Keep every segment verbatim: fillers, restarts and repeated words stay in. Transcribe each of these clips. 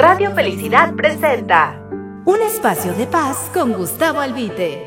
Radio Felicidad presenta Un espacio de paz con Gustavo Albite.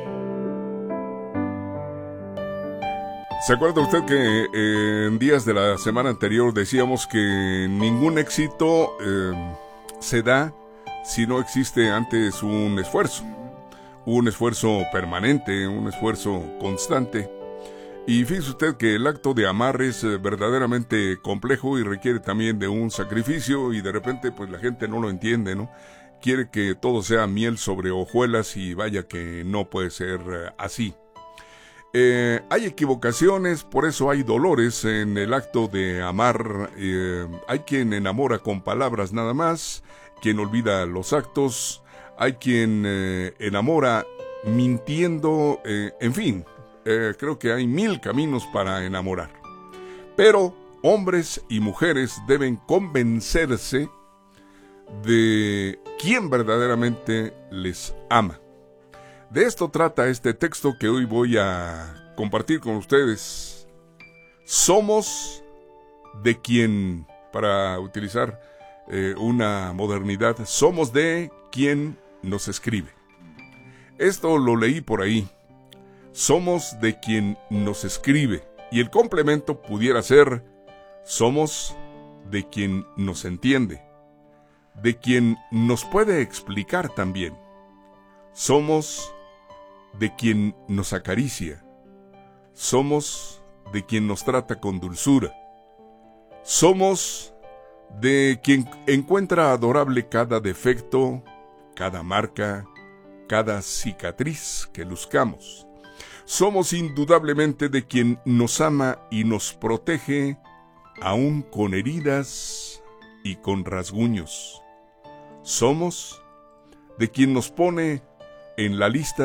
¿Se acuerda usted que eh, en días de la semana anterior decíamos que ningún éxito eh, se da si no existe antes un esfuerzo? Un esfuerzo permanente, un esfuerzo constante. Y fíjese usted que el acto de amar es eh, verdaderamente complejo y requiere también de un sacrificio, y de repente pues la gente no lo entiende, ¿no? Quiere que todo sea miel sobre hojuelas y vaya que no puede ser eh, así. Eh, hay equivocaciones, por eso hay dolores en el acto de amar. Eh, hay quien enamora con palabras nada más, quien olvida los actos, hay quien eh, enamora mintiendo, eh, en fin, eh, creo que hay mil caminos para enamorar. Pero hombres y mujeres deben convencerse de quién verdaderamente les ama. De esto trata este texto que hoy voy a compartir con ustedes. Somos de quien, para utilizar eh, una modernidad, somos de quien nos escribe. Esto lo leí por ahí. Somos de quien nos escribe. Y el complemento pudiera ser: somos de quien nos entiende, de quien nos puede explicar también. Somos de quien nos acaricia, somos de quien nos trata con dulzura, somos de quien encuentra adorable cada defecto, cada marca, cada cicatriz que luzcamos. Somos indudablemente de quien nos ama y nos protege, aun con heridas y con rasguños. Somos de quien nos pone en la lista